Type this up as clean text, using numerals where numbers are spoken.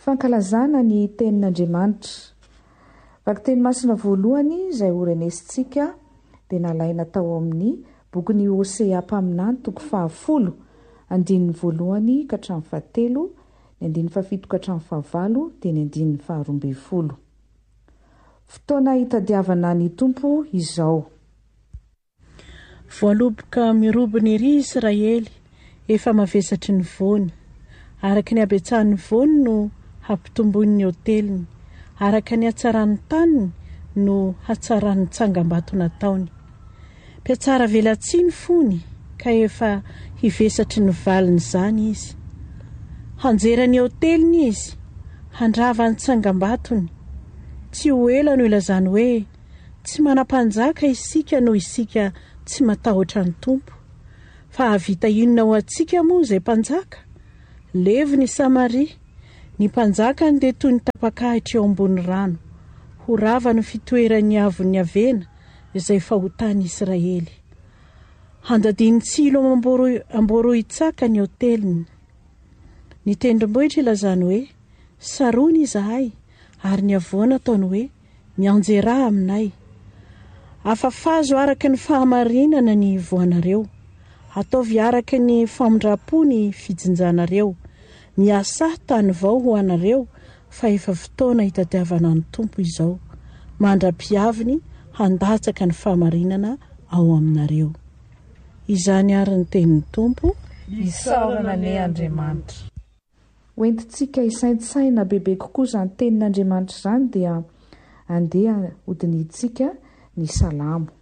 Fankalazana ny tenin'Andriamanitra. Vakiteny masina voalohany izay orenesintsika dia nalaina tao amin'ny bokyny Hosea mpaminany 10, andininy voalohany ka hatramin'ny 7, ny andininy 7 ka hatramin'ny 8 dia ny andininy 12. Fotoana hitadiavana ny Tompo izao. Voaloboka mirobony ery Israely, efa mavesatry ny voany. Araka ny abetsahan'ny voany no hampitombony ny hoteliny. Araka ny hatsaran'ny taniny no hatsaran'ny tsangam-bato nataony. Mpiatsara velatsiny fony ka efa hivesatry ny valiny izany izy. Hanjera ny hoteliny izy, handrava ny tsangam-batony. Tsy ho ela no ilazany hoe tsy manam-panjaka isika no isika tsy matahotra ny Tompo. Fa havita inona ho antsika moa izay mpanjaka? Levo ny Samaria, ny mpanjakany dia toy ny tapakahitra eo ambony rano. Ho rava ny fitoeran'ny avon'ny avena izay fahotany Israely. Handadiny tsilo amborohitsaka ny hoteliny. Ny tendrombohitra ilazany hoe sarony izahay, ary ny avoana ataony hoe mianjera aminay. Afafazo araka ny fahamarinana ny voanareo. Ataovy araka ny famindra-po ny fijinjanareo. Miasa tany vao ho anareo, fa efa fotoana hitadiavana ny Tompo izao. Mandra-piaviny handatsaka ny fahamarinana ao aminareo. Izany ary ny tenin'ny Tompo, isaorana ny Andriamanitra. Hoentintsika isaintsaina bebe kokoa izany tenin'Andriamanitra izany dia andeha hodinitsika ny salamo.